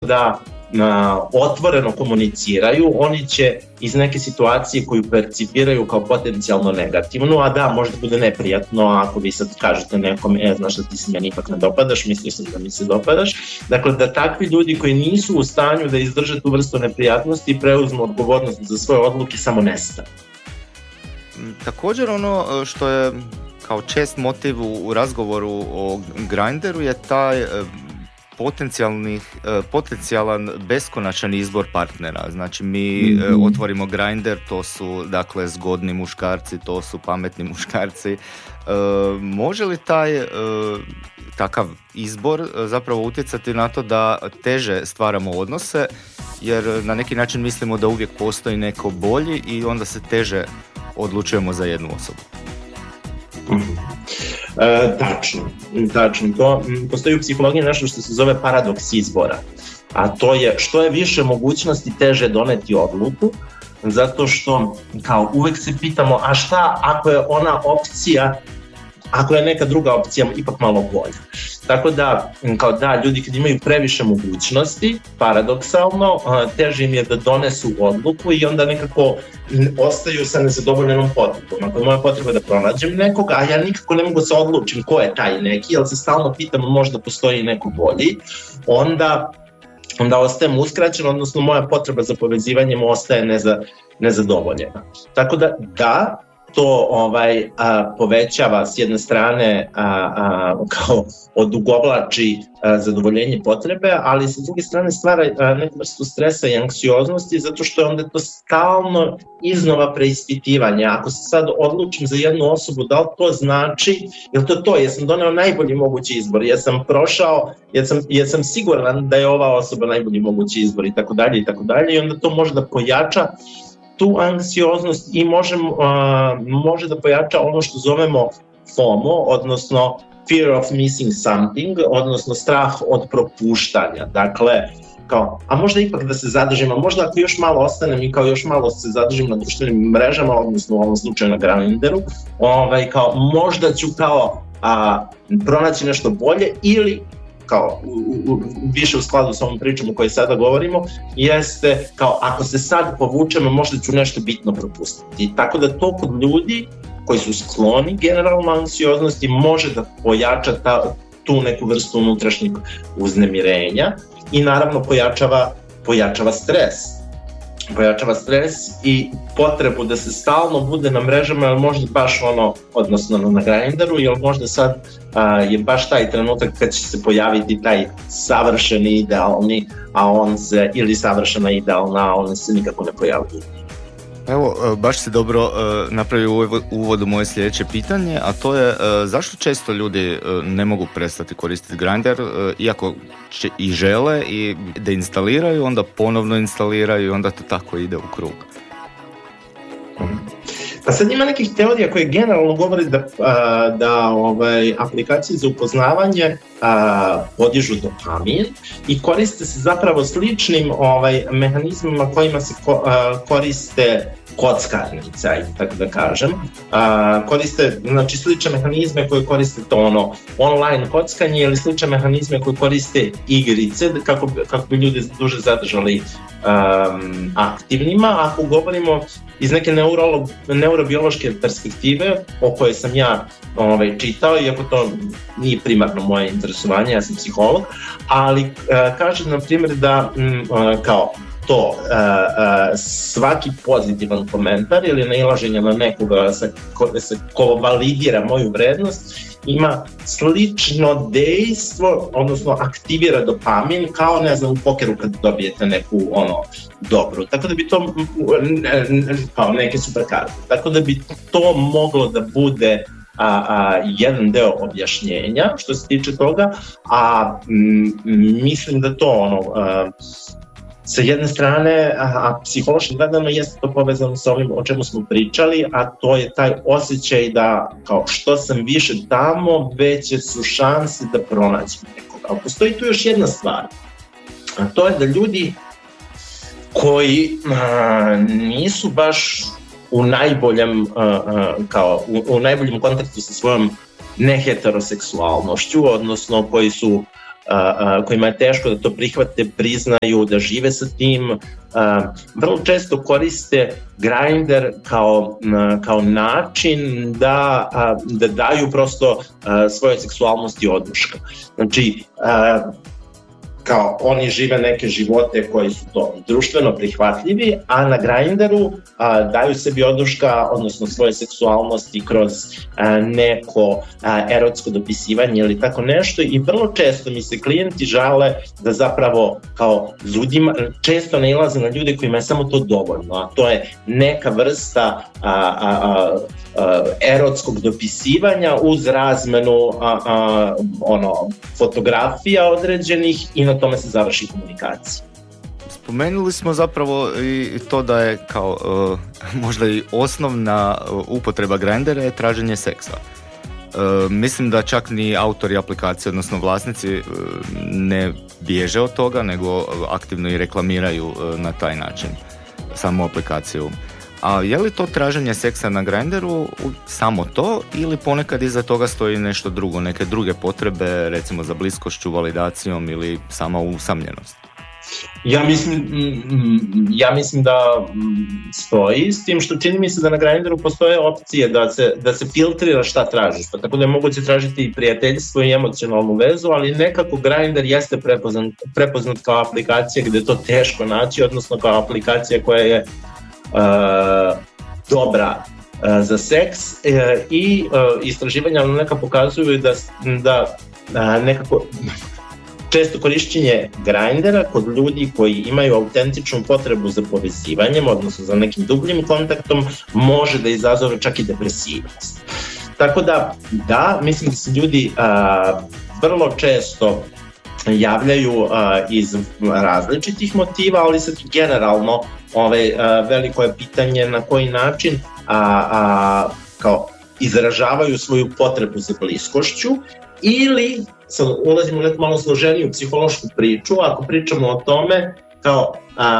da otvoreno komuniciraju, oni će iz neke situacije koju percipiraju kao potencijalno negativnu, a da, možda bude neprijatno ako vi sad kažete nekom, znaš da ti se meni ipak ne dopadaš, mislio sam da mi se dopadaš. Dakle, da takvi ljudi koji nisu u stanju da izdrže tu vrstu neprijatnosti i preuzmu odgovornost za svoje odluke samo nestane. Također ono što je kao čest motiv u razgovoru o Grindru je taj potencijalan beskonačan izbor partnera. Znači mi otvorimo Grindr, to su dakle zgodni muškarci, to su pametni muškarci. Može li taj takav izbor zapravo utjecati na to da teže stvaramo odnose, jer na neki način mislimo da uvijek postoji neko bolji i onda se odlučujemo za jednu osobu? Tačno. To postoji u psihologiji nešto što se zove paradoks izbora. A to je što je više mogućnosti teže doneti odluku, zato što kao uvek se pitamo, a šta ako je ona opcija, ako je neka druga opcija ipak malo bolja. Tako da, kao da, ljudi kad imaju previše mogućnosti, paradoksalno, teže im je da donesu odluku i onda nekako ostaju sa nezadovoljenom potrebom. Ako je moja potreba da pronađem nekoga, a ja nikako ne mogu se odlučim ko je taj neki, jer se stalno pitam možda postoji neko bolji, onda ostajem uskraćen, odnosno moja potreba za povezivanjem ostaje nezadovoljena. Tako da, to povećava s jedne strane kao odugovlači zadovoljenje potrebe, ali sa druge strane stvara neku vrstu stresa i anksioznosti, zato što je onda to stalno iznova preispitivanje. Ako se sad odlučim za jednu osobu, da li to znači, je li to, jesam doneo najbolji mogući izbor, jesam prošao, jesam siguran da je ova osoba najbolji mogući izbor i tako dalje i onda to može da pojača tu anksioznost i može da pojača ono što zovemo FOMO, odnosno fear of missing something, odnosno strah od propuštanja. Dakle, a možda ipak da se zadržim, a možda ako još malo ostanem i kao još malo se zadržim na društvenim mrežama, odnosno u ovom slučaju na Grindru, možda ću pronaći nešto bolje ili kao više u skladu sa ovom pričom o kojoj sada govorimo, jeste kao ako se sad povučemo možda ću nešto bitno propustiti. Tako da to kod ljudi koji su skloni generalno anksioznosti može da pojača tu neku vrstu unutrašnjeg uznemirenja i naravno pojačava stres. Pojačava stres i potrebu da se stalno bude na mrežama, ali možda baš odnosno na Grindru, jer možda sad je baš taj trenutak kad će se pojaviti taj savršeni idealni, ili savršena idealna, a on se nikako ne pojavljuje. Evo, baš si dobro napravio uvod u moje sljedeće pitanje, a to je zašto često ljudi ne mogu prestati koristiti Grindr, iako će i žele i da instaliraju, onda ponovno instaliraju i onda to tako ide u krug. Pa sad ima nekih teorija koje generalno govori da aplikacije za upoznavanje podižu dopamin i koriste se zapravo sličnim mehanizmima kojima se koriste kockarnica, tako da kažem. Koriste, znači, slične mehanizme koje koriste to online kockanje ili slične mehanizme koje koriste igrice kako bi ljudi duže zadržali aktivnima. Ako govorimo iz neke neurobiološke perspektive o kojoj sam ja čitao, iako to nije primarno moje interesovanje, ja sam psiholog, ali kaže na primjer da kao to svaki pozitivan komentar ili nailaženje na nekoga ko validira moju vrednost ima slično dejstvo, odnosno aktivira dopamin kao, ne znam, u pokeru kad dobijete neku dobru. Tako da bi to, kao neke super karte, tako da bi to moglo da bude jedan deo objašnjenja što se tiče toga, a mislim da to sa jedne strane, a psihološki gledano jeste to povezano sa ovim o čemu smo pričali, a to je taj osjećaj da kao što sam više tamo, veće su šanse da pronađem nekoga. Ali postoji tu još jedna stvar, a to je da ljudi koji nisu baš u najboljem kontaktu sa svojom neheteroseksualnošću, odnosno koji su kojima je teško da to prihvate, priznaju, da žive sa tim, vrlo često koriste Grindr kao način da daju prosto svoje seksualnosti oduška. Znači, kao oni žive neke živote koji su to društveno prihvatljivi, a na Grindru daju sebi oduška, odnosno svoje seksualnosti kroz neko erotsko dopisivanje ili tako nešto, i vrlo često mi se klijenti žale da zapravo kao ljudima često nailaze na ljude kojima je samo to dovoljno, a to je neka vrsta erotskog dopisivanja uz razmenu fotografija određenih i na tome se završi komunikacija. Spomenuli smo zapravo i to da je kao možda i osnovna upotreba Grindera je traženje seksa. Mislim da čak ni autori aplikacije, odnosno vlasnici, ne bježe od toga, nego aktivno i reklamiraju na taj način samu aplikaciju. A je li to traženje seksa na Grindru samo to, ili ponekad iza toga stoji nešto drugo, neke druge potrebe, recimo za bliskošću, validacijom ili sama usamljenost? Ja mislim da stoji, s tim što čini mi se da na Grindru postoje opcije da se filtrira šta tražiš, pa tako da je moguće tražiti i prijateljstvo i emocionalnu vezu, ali nekako Grindr jeste prepoznat kao aplikacija gde je to teško naći, odnosno kao aplikacija koja je dobra za seks, i istraživanja neka pokazuju da nekako često korišćenje Grindera kod ljudi koji imaju autentičnu potrebu za povezivanjem, odnosno za nekim dubljim kontaktom, može da izazove čak i depresivnost. Tako da, mislim da se ljudi vrlo često javljaju iz različitih motiva, ali sad generalno veliko je pitanje na koji način kao izražavaju svoju potrebu za bliskošću, ili sad ulazimo u neku malo složeniju psihološku priču, ako pričamo o tome kao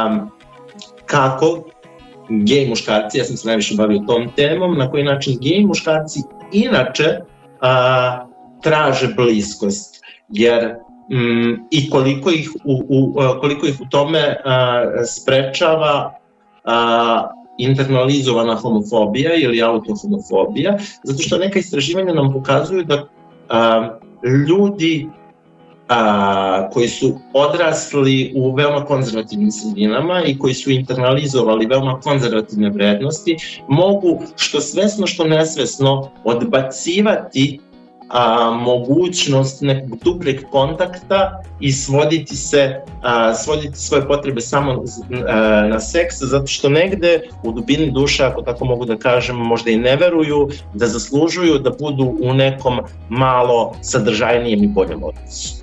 kako gej muškarci, ja sam se najviše bavio tom temom, na koji način gej muškarci inače traže bliskost, jer i koliko ih u tome sprečava internalizovana homofobija ili autohomofobija, zato što neka istraživanja nam pokazuju da ljudi koji su odrasli u veoma konzervativnim sredinama i koji su internalizovali veoma konzervativne vrednosti mogu što svesno što nesvesno odbacivati mogućnost nekog dubljeg kontakta i svoditi svoje potrebe samo na seks, zato što negde u dubini duše, ako tako mogu da kažem, možda i ne veruju da zaslužuju da budu u nekom malo sadržajnijem i boljem odnosu.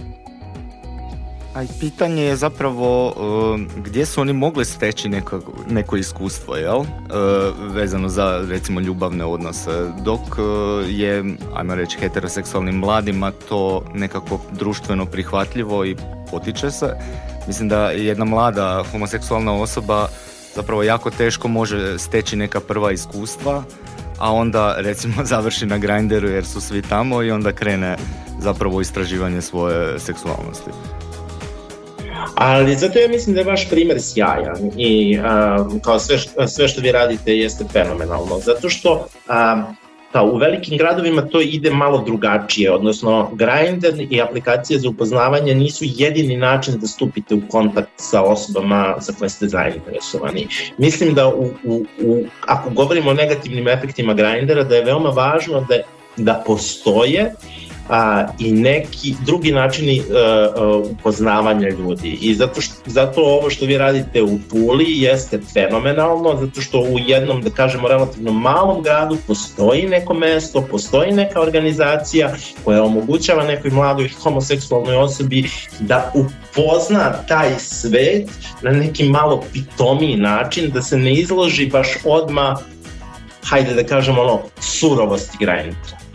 A i pitanje je zapravo gdje su oni mogli steći neko iskustvo, jel? Vezano za recimo ljubavne odnose, dok je, ajmo reći, heteroseksualnim mladima to nekako društveno prihvatljivo i potiče se. Mislim da jedna mlada homoseksualna osoba zapravo jako teško može steći neka prva iskustva, a onda recimo završi na Grindru jer su svi tamo i onda krene zapravo istraživanje svoje seksualnosti. Ali zato ja mislim da je vaš primjer sjajan i kao sve što vi radite jeste fenomenalno, zato što u velikim gradovima to ide malo drugačije, odnosno Grindr i aplikacije za upoznavanje nisu jedini način da stupite u kontakt sa osobama za koje ste zainteresovani. Mislim da ako govorimo o negativnim efektima Grindra, da je veoma važno da postoje i neki drugi načini upoznavanja ljudi. I zato ovo što vi radite u Puli jeste fenomenalno, zato što u jednom, da kažemo, relativno malom gradu postoji neko mesto, postoji neka organizacija koja omogućava nekoj mladoj homoseksualnoj osobi da upozna taj svet na neki malo pitomiji način, da se ne izloži baš odmah, hajde da kažemo, surovosti Grindra.